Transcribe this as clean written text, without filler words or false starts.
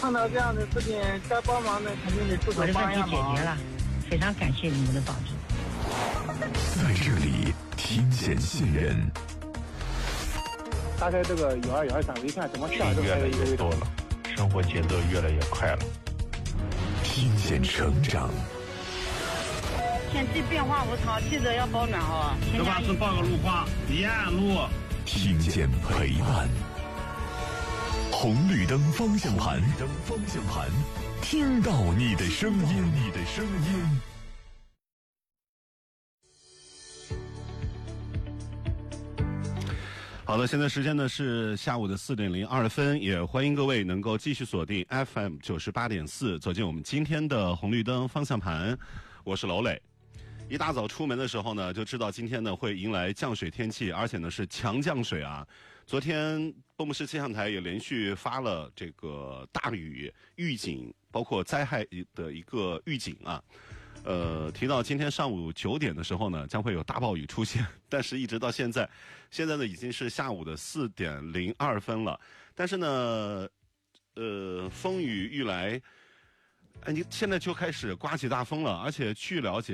碰到这样的事情，该帮忙的肯定得出手帮一下忙。 我的问题解决了，非常感谢你们的帮助。 在这里听见信任。 打开这个1213一看，怎么下都越来越多了，生活节奏越来越快了。 听见成长。 天气变化无常，记得要保暖哦。 这把是报个路况，沿岸路。 听见陪伴。红绿灯方向盘，听到你的声音， 好的，现在时间呢是下午的4点02分，也欢迎各位能够继续锁定 FM 98.4，走进我们今天的红绿灯方向盘。我是娄磊。一大早出门的时候呢，就知道今天呢会迎来降水天气，而且呢是强降水啊。昨天蹦木市气象台也连续发了这个大雨预警，包括灾害的一个预警啊。提到今天上午9点的时候呢，将会有大暴雨出现，但是一直到现在呢已经是下午的4点02分了。但是呢，风雨欲来，你现在就开始刮起大风了，而且据了解。